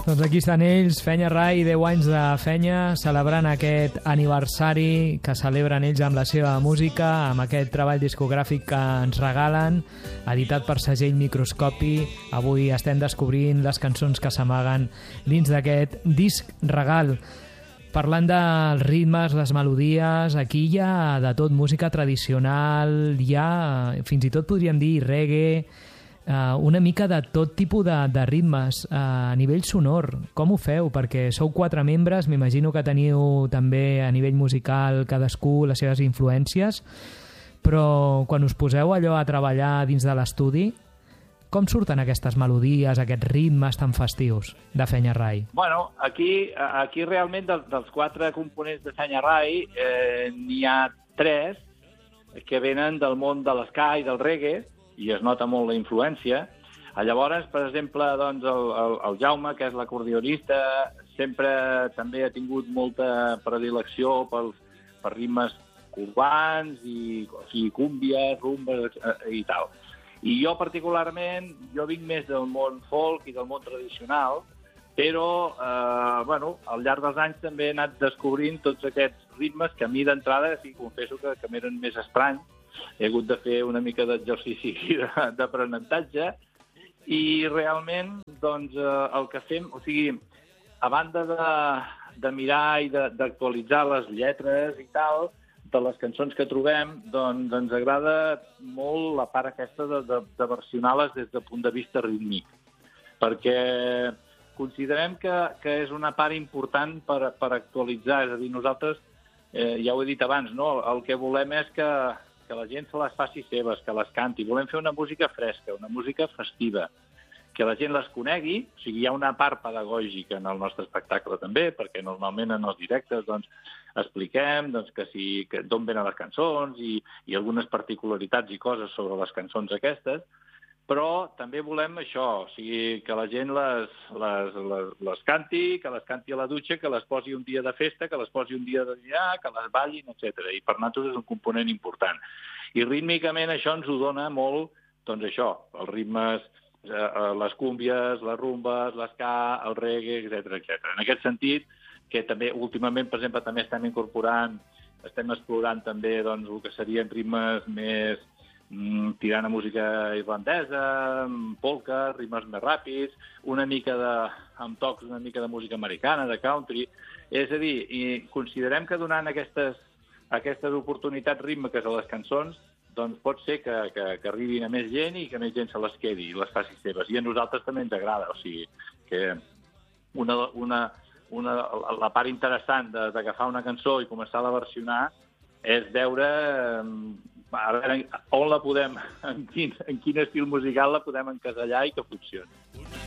Doncs aquí estan ells, Fenya Rai, 10 anys de Fenya, celebrant aquest aniversari que celebren ells amb la seva música, amb aquest treball discogràfic que ens regalen, editat per segell Microscopi. Avui estem descobrint les cançons que s'amaguen dins d'aquest disc regal. Parlant dels ritmes, les melodies, aquí hi ha de tot, música tradicional, hi ha, fins i tot podríem dir, reggae, una mica de tot tipus de ritmes a nivell sonor. Com ho feu? Perquè sou 4 membres, m'imagino que teniu també a nivell musical cadascú les seves influències, però quan us poseu allò a treballar dins de l'estudi, com surten aquestes melodies, aquests ritmes tan festius de Fenya Rai? Bueno, aquí realment dels 4 components de Fenya Rai n'hi ha 3 que venen del món de l'ska i del reggae, i es nota molt la influència. Llavors, per exemple, doncs, el Jaume, que és l'acordionista, sempre també ha tingut molta predilecció per ritmes urbans, o sigui, cúmbies, rumbes i tal. I jo, particularment, vinc més del món folk i del món tradicional, però, al llarg dels anys també he anat descobrint tots aquests ritmes que a mi d'entrada, sí, confesso que m'eren més estranys. He hagut de fer una mica d'exercici d'aprenentatge i realment doncs, el que fem, o sigui, a banda de mirar i d'actualitzar les lletres i tal, de les cançons que trobem, doncs ens agrada molt la part aquesta de versionar-les des del punt de vista rítmic, perquè considerem que és una part important per actualitzar, és a dir, nosaltres, ja ho he dit abans, no? El que volem és que la gent se les faci seves, que les canti. Volem fer una música fresca, una música festiva, que la gent les conegui. O sigui, hi ha una part pedagògica en el nostre espectacle també, perquè normalment en els directes doncs, expliquem doncs, d'on venen les cançons i algunes particularitats i coses sobre les cançons aquestes, però també volem això, o sigui, que la gent les canti, que les canti a la dutxa, que les posi un dia de festa, que les posi un dia de dinar, que les ballin, etc. I per nosaltres és un component important. I rítmicament això ens ho dona molt, doncs això, els ritmes, les cúmbies, les rumbes, l'esca, el reggae, etc. En aquest sentit, que també últimament, per exemple, també estem explorant també doncs, el que serien ritmes més tirant a música irlandesa, polka, ritmes més ràpids, amb tocs una mica de música americana, de country. És a dir, i considerem que donant aquestes oportunitats rítmiques a les cançons, doncs pot ser que arribin a més gent i que més gent se les quedi i les faci seves. I a nosaltres també ens agrada, o sigui, que la part interessant d'agafar una cançó i començar-la a versionar és veure a veure on la podem, en quin estil musical la podem encasellar i que funcioni.